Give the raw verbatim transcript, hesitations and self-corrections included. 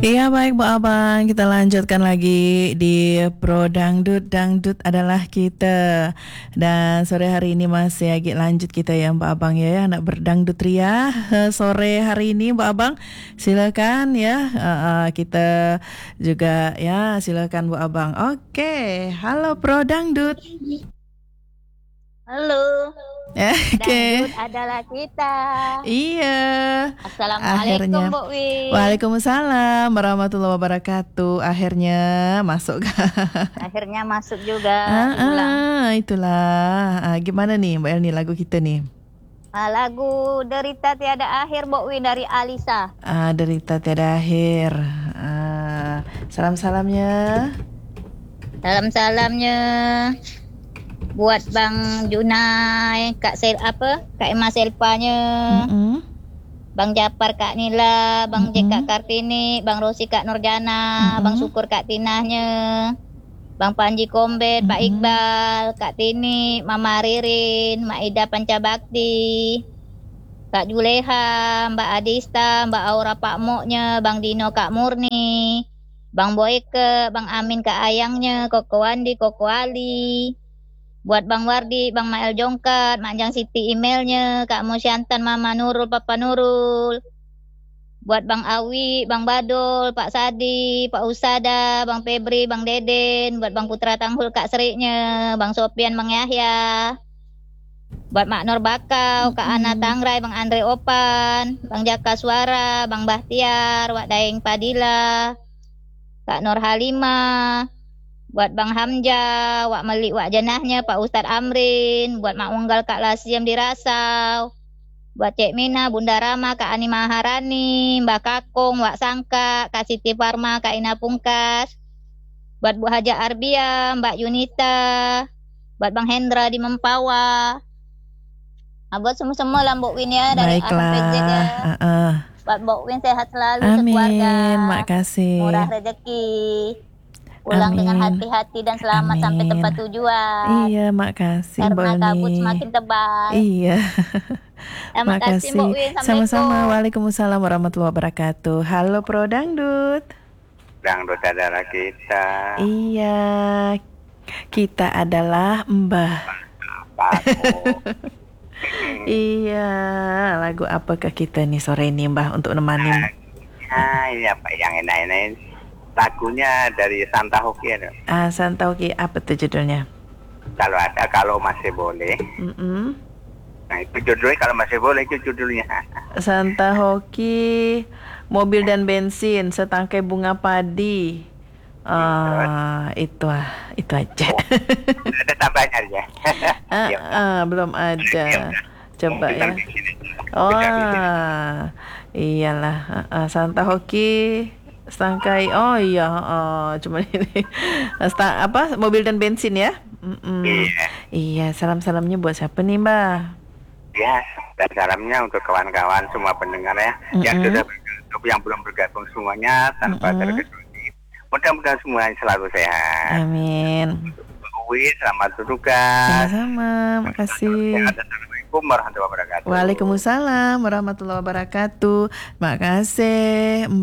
Iya baik Bu Abang, kita lanjutkan lagi di Pro Dangdut. Dangdut adalah kita. Dan sore hari ini masih lagi lanjut kita ya Bu Abang ya, anak berdangdut ria. Eh, Sore hari ini Bu Abang, silakan ya. Eh, eh, kita juga ya, silakan Bu Abang. Oke, halo Pro Dangdut. Halo, Oke. dangdut adalah kita. Iya. Assalamualaikum, Akhirnya. Bu Win. Waalaikumsalam warahmatullahi wabarakatuh. Akhirnya masuk. Akhirnya masuk juga, Ah, diulang. ah, itulah. Ah, gimana nih Mbak Elni lagu kita nih? Ah, lagu Derita Tiada Akhir, Bu Win, dari Alisa. Ah, derita tiada akhir. Ah, salam-salamnya. Salam-salamnya buat Bang Junai, Kak Sel apa? Kak Emma Selpanya, Mm-mm. Bang Japar, Kak Nila, Bang J K Mm-mm. Kartini, Bang Rosi, Kak Nurjana, Bang Mm-mm. Syukur, Kak Tinahnya, Bang Panji Kombet, Pak Mm-mm. Iqbal, Kak Tini, Mama Ririn, Mak Ida Pancabakti, Kak Juleha, Mbak Adista, Mbak Aura Pak Moknya, Bang Dino, Kak Murni, Bang Boyke, Bang Amin, Kak Ayangnya, Koko Wandi, Koko Ali, buat Bang Wardi, Bang Mael Jongkat, Manjang Siti emailnya, Kak Musyantan, Mama Nurul, Papa Nurul, buat Bang Awi, Bang Badul, Pak Sadi, Pak Usada, Bang Febri, Bang Deden, buat Bang Putra Tanghul, Kak Seriknya, Bang Sopian, Bang Yahya, buat Mak Nur Bakau, Kak Ana Mm-mm. Tangrai, Bang Andre Opan, Bang Jaka Suara, Bang Bahtiar, Wak Daeng Padilla, Kak Nur Halimah, buat Bang Hamzah, Wak Melik, Wak Janahnya, Pak Ustadz Amrin, buat Mak Unggal, Kak Lasiam di Rasau, buat Cek Mina, Bunda Rama, Kak Ani Maharani, Mbak Kakung, Wak Sangka, Kak Siti Farma, Kak Ina Pungkas, buat Bu Haja Arbia, Mbak Yunita, buat Bang Hendra di Mempawa, nah, buat semua-semua lah Mbok Win ya, dari A sampai Z ya. Baiklah. Ah, ah. Buat Mbok Win sehat selalu sekeluarga, Amin, murah makasih. rezeki, pulang dengan Amin. hati-hati dan selamat sampai tempat Amin. tujuan. Iya, makasih Mbak Karena kabut Elni. semakin tebal. Iya. Terima kasih Mbok Makasih. Win. Sama-sama. Assalamualaikum. Waalaikumsalam warahmatullahi wabarakatuh. Halo Pro Dangdut. Dangdut adalah kita. Iya. Kita adalah Mbah. Paku. Iya. Lagu apakah kita nih sore ini Mbah untuk nemani? Nah, ini apa yang enak-enak? Lagunya dari Santa Hoki ya. Ah, Santauki apa tuh judulnya? Kalau ada, kalau masih boleh. Mm-mm. Nah, itu judulnya kalau masih boleh itu judulnya. Santa Hoki, mobil dan bensin, setangkai bunga padi. Ah, itu ah, itu aja. Oh, ada tambahannya ya. Ah, Ya, ah, belum ada. Coba ya. Oh, iyalah. Ah, ah, Santa Hoki, setangkai. Oh iya, oh, cuma ini. Sta- apa? Mobil dan bensin ya? Mm-mm. Iya. Iya, salam-salamnya buat siapa nih, Mbak? Ya, dan salamnya untuk kawan-kawan semua pendengar ya. Yang Mm-mm. sudah bergabung, yang belum bergabung semuanya tanpa Mm-mm. terkecuali. Mudah-mudahan semuanya selalu sehat. Amin. Wih, selamat bertugas. Sama-sama, makasih. Assalamualaikum warahmatullahi wabarakatuh. Waalaikumsalam warahmatullahi wabarakatuh. Makasih.